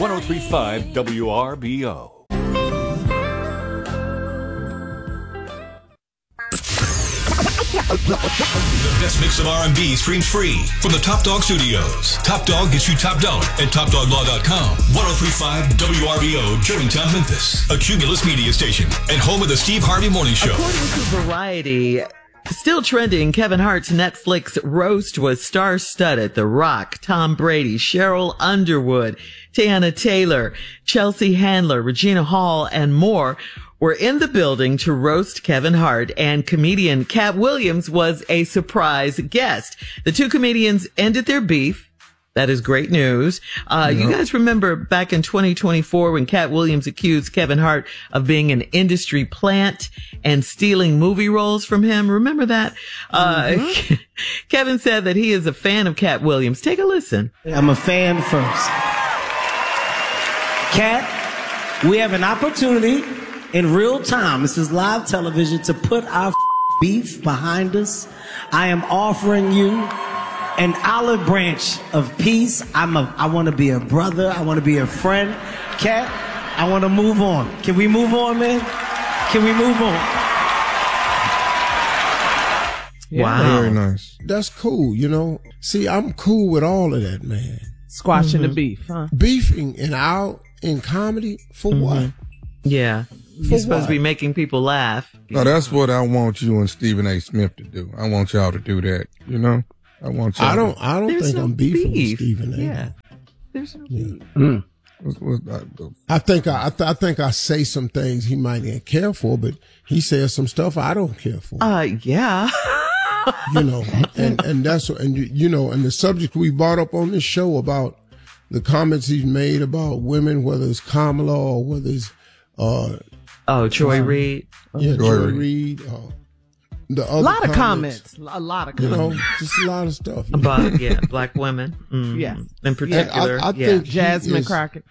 1035 WRBO. The best mix of R&B streams free from the Top Dog Studios. Top Dog gets you top dollar at TopDogLaw.com. 1035 WRBO, Germantown, Memphis. A Cumulus media station and home of the Steve Harvey Morning Show. According to Variety, still trending, Kevin Hart's Netflix roast was star-studded. The Rock, Tom Brady, Cheryl Underwood, Tiana Taylor, Chelsea Handler, Regina Hall, and more were in the building to roast Kevin Hart, and comedian Cat Williams was a surprise guest. The two comedians ended their beef. That is great news. You guys remember back in 2024 when Cat Williams accused Kevin Hart of being an industry plant and stealing movie roles from him? Remember that? Kevin said that he is a fan of Cat Williams. Take a listen. I'm a fan first. Cat, we have an opportunity in real time, this is live television, to put our beef behind us. I am offering you an olive branch of peace. I want to be a brother. I want to be a friend. Cat, I want to move on. Can we move on, man? Can we move on? Wow. Very nice. That's cool, you know. See, I'm cool with all of that, man. Squashing the beef, huh? Beefing and out in comedy for what? Yeah. You're supposed to be making people laugh. No, that's what I want you and Stephen A. Smith to do. I want y'all to do that, you know? I want y'all I don't think I'm beefing with Stephen A. Yeah. There's no beef. I think I say some things he might not care for, but he says some stuff I don't care for. Yeah. You know, and that's, and you know, and the subject we brought up on this show about the comments he's made about women, whether it's Kamala or whether it's, Joy Reid. Yeah, Joy Reid. The other a lot of comments. A lot of comments. You know, just a lot of stuff. About, black women. Yes. In particular. I think Jasmine Crockett.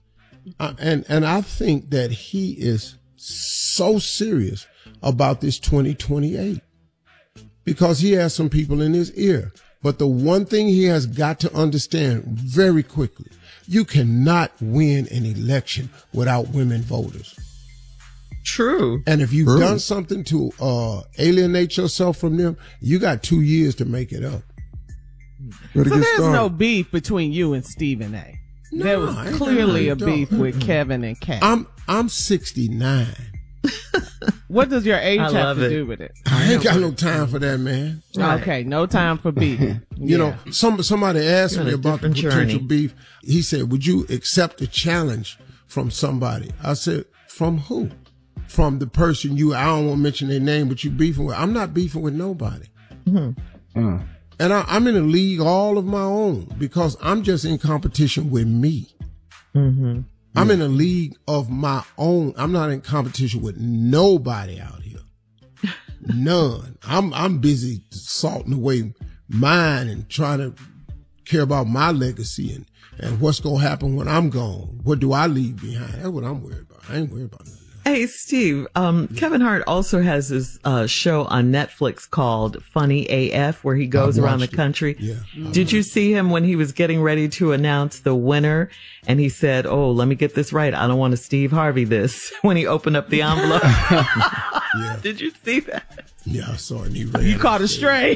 And I think that he is so serious about this 2028 because he has some people in his ear. But the one thing he has got to understand very quickly, you cannot win an election without women voters. True. And if you've done something to alienate yourself from them, you got 2 years to make it up. So there's no beef between you and Stephen A. No, there was clearly a beef with Kevin and Kat. I'm 69. What does your age have to do with it? I ain't got no time for that, man. Right. Okay, no time for beef. You know, somebody asked me about the potential beef. He said, would you accept a challenge from somebody? I said, from who? From the person I don't want to mention their name, but you beefing with. I'm not beefing with nobody. And I'm in a league all of my own because I'm just in competition with me. I'm in a league of my own. I'm not in competition with nobody out here. None. I'm busy salting away mine and trying to care about my legacy and what's going to happen when I'm gone. What do I leave behind? That's what I'm worried about. I ain't worried about nothing. Hey, Steve, Kevin Hart also has his show on Netflix called Funny AF, where he goes around the country. Yeah. Did you see him when he was getting ready to announce the winner? And he said, oh, let me get this right. I don't want to Steve Harvey this when he opened up the envelope. Yeah. Did you see that? Yeah, I saw it. He ran. You caught a stray.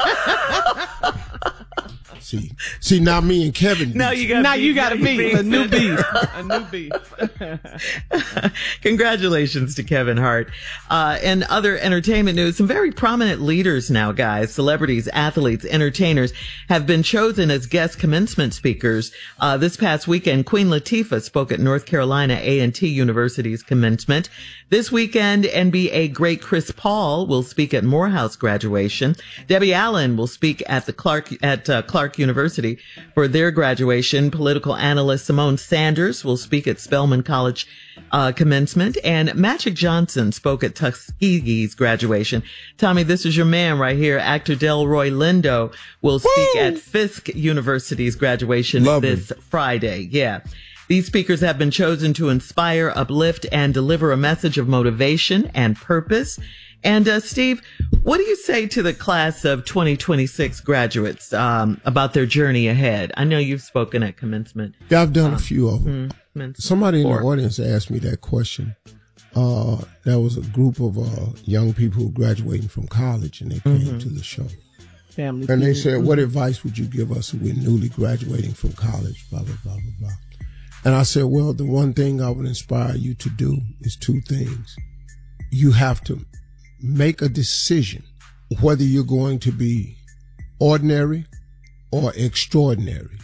See, now me and Kevin. Now you got to beef. A new beef. A new beef. Congratulations to Kevin Hart. And other entertainment news, some very prominent leaders now, guys, celebrities, athletes, entertainers have been chosen as guest commencement speakers. This past weekend, Queen Latifah spoke at North Carolina A&T University's commencement. This weekend, NBA great Chris Paul will speak at Morehouse graduation. Debbie Allen will speak at Clark University for their graduation. Political analyst Simone Sanders will speak at Spelman College commencement, and Magic Johnson spoke at Tuskegee's graduation. Tommy, this is your man right here. Actor Delroy Lindo will speak at Fisk University's graduation this Friday. Yeah. These speakers have been chosen to inspire, uplift, and deliver a message of motivation and purpose. And Steve, what do you say to the class of 2026 graduates about their journey ahead? I know you've spoken at commencement. Yeah, I've done a few of them. Somebody in the audience asked me that question. There was a group of young people who were graduating from college, and they came to the show. And they said, what advice would you give us if we're newly graduating from college, blah, blah, blah, blah, blah. And I said, well, the one thing I would inspire you to do is two things. You have to make a decision whether you're going to be ordinary or extraordinary.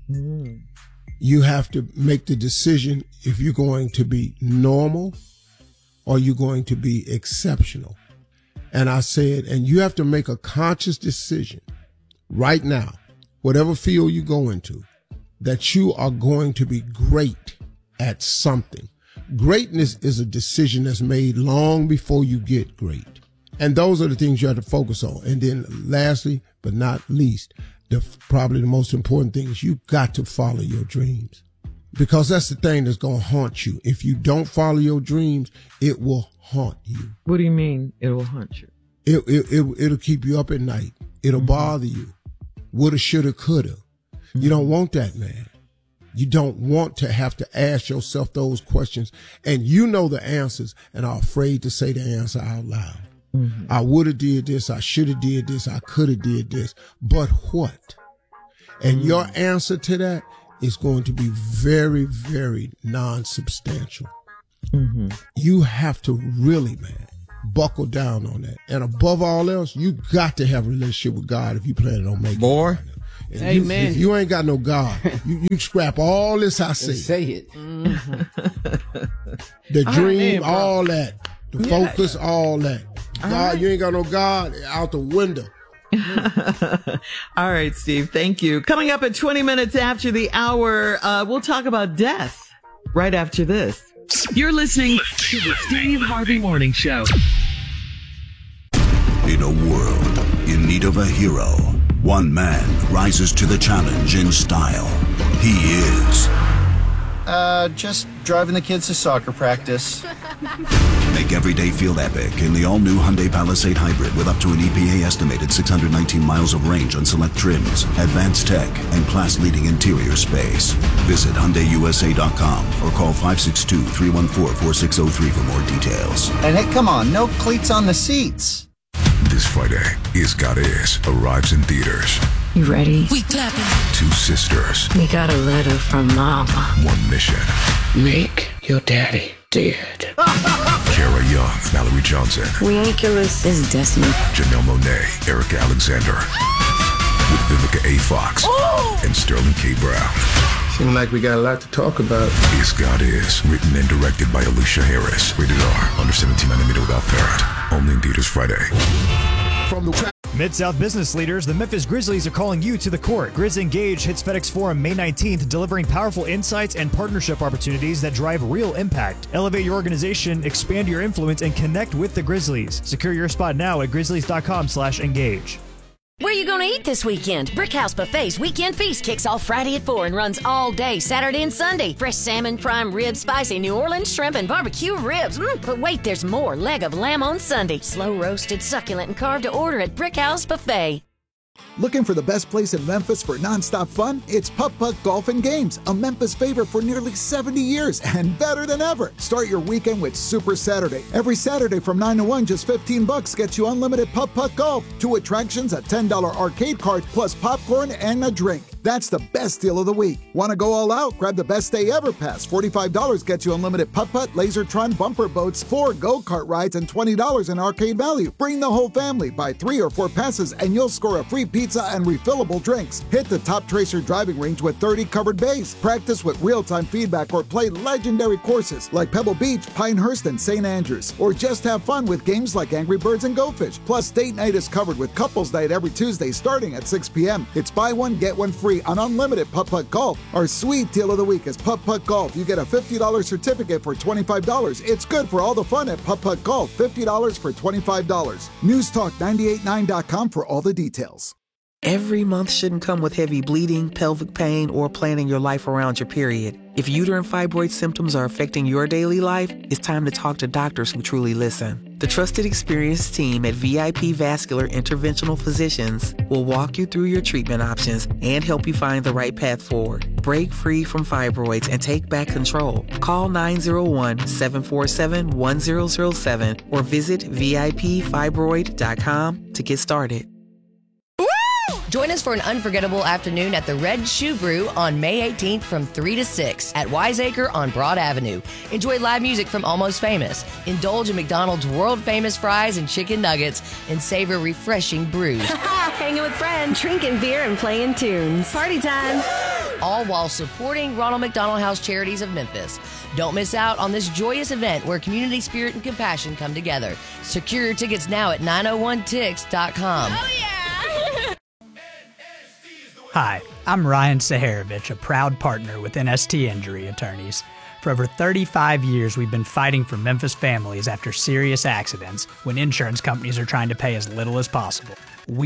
You have to make the decision if you're going to be normal or you're going to be exceptional. And I said, and you have to make a conscious decision right now, whatever field you go into, that you are going to be great at something. Greatness is a decision that's made long before you get great. And those are the things you have to focus on. And then lastly, but not least, probably the most important thing is you got to follow your dreams, because that's the thing that's going to haunt you. If you don't follow your dreams, it will haunt you. What do you mean it will haunt you? It'll keep you up at night. It'll bother you. Woulda, shoulda, coulda. You don't want that, man. You don't want to have to ask yourself those questions, and you know the answers and are afraid to say the answer out loud. I woulda did this. I shoulda did this. I coulda did this. But what? And your answer to that is going to be very, very non-substantial. You have to really, man, buckle down on that. And above all else, you got to have a relationship with God if you planning on making it. Amen. If you ain't got no God, you scrap all this I say. Say it. The dream, all that. The focus, all that. God, you ain't got no God, out the window. All right, Steve, thank you. Coming up at 20 minutes after the hour, we'll talk about death right after this. You're listening to the Steve Harvey Morning Show. In a world in need of a hero, one man rises to the challenge in style. He is... just driving the kids to soccer practice. Make every day feel epic in the all-new Hyundai Palisade Hybrid with up to an EPA-estimated 619 miles of range on select trims, advanced tech, and class-leading interior space. Visit HyundaiUSA.com or call 562-314-4603 for more details. And hey, come on, no cleats on the seats. This Friday, Is God Is arrives in theaters. You ready? We clapping. Two sisters. We got a letter from Mama. One mission. Make your daddy dead. Kara Young, Mallory Johnson. We ain't killers. This is Destiny. Janelle Monáe, Erica Alexander. With Vivica A. Fox. And Sterling K. Brown. Seems like we got a lot to talk about. Is God Is, written and directed by Alicia Harris. Rated R, under 17 without parent. Only in theaters Friday. Mid-South business leaders, the Memphis Grizzlies are calling you to the court. Grizz Engage hits FedEx Forum May 19th, delivering powerful insights and partnership opportunities that drive real impact. Elevate your organization, expand your influence, and connect with the Grizzlies. Secure your spot now at grizzlies.com/engage. Where you gonna eat this weekend? Brickhouse Buffet's Weekend Feast kicks off Friday at 4 and runs all day, Saturday and Sunday. Fresh salmon, prime rib, spicy New Orleans shrimp, and barbecue ribs. But wait, there's more. Leg of lamb on Sunday. Slow roasted, succulent, and carved to order at Brickhouse Buffet. Looking for the best place in Memphis for nonstop fun? It's Putt Putt Golf and Games, a Memphis favorite for nearly 70 years and better than ever. Start your weekend with Super Saturday. Every Saturday from 9 to 1, just $15 gets you unlimited Putt Putt Golf, 2 attractions, a $10 arcade card, plus popcorn and a drink. That's the best deal of the week. Want to go all out? Grab the Best Day Ever Pass. $45 gets you unlimited putt-putt, Lasertron bumper boats, 4 go-kart rides, and $20 in arcade value. Bring the whole family. Buy 3 or 4 passes, and you'll score a free pizza and refillable drinks. Hit the Top Tracer driving range with 30 covered bays. Practice with real-time feedback or play legendary courses like Pebble Beach, Pinehurst, and St. Andrews. Or just have fun with games like Angry Birds and Go Fish. Plus, date night is covered with couples night every Tuesday starting at 6 p.m. It's buy one, get one free on unlimited Putt Putt Golf. Our sweet deal of the week is Putt Putt Golf. You get a $50 certificate for $25. It's good for all the fun at Putt Putt Golf. $50 for $25. Newstalk989.com for all the details. Every month shouldn't come with heavy bleeding, pelvic pain, or planning your life around your period. If uterine fibroid symptoms are affecting your daily life, it's time to talk to doctors who truly listen. The trusted, experienced team at VIP Vascular Interventional Physicians will walk you through your treatment options and help you find the right path forward. Break free from fibroids and take back control. Call 901-747-1007 or visit VIPfibroid.com to get started. Join us for an unforgettable afternoon at the Red Shoe Brew on May 18th from 3 to 6 at Wiseacre on Broad Avenue. Enjoy live music from Almost Famous. Indulge in McDonald's world-famous fries and chicken nuggets and savor refreshing brews. Hanging with friends, drinking beer and playing tunes. Party time. All while supporting Ronald McDonald House Charities of Memphis. Don't miss out on this joyous event where community spirit and compassion come together. Secure your tickets now at 901tix.com. Oh, yeah! Hi, I'm Ryan Saharovich, a proud partner with NST Injury Attorneys. For over 35 years, we've been fighting for Memphis families after serious accidents when insurance companies are trying to pay as little as possible.